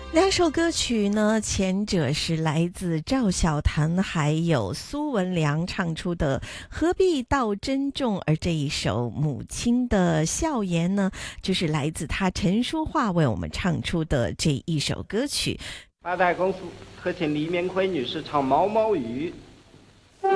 两首歌曲呢，前者是来自赵小棠还有苏文良唱出的何必道珍重，而这一首母亲的笑颜呢，就是来自他陈淑桦为我们唱出的这一首歌曲。 八代公司，有请李棉奎女士唱《毛毛雨》。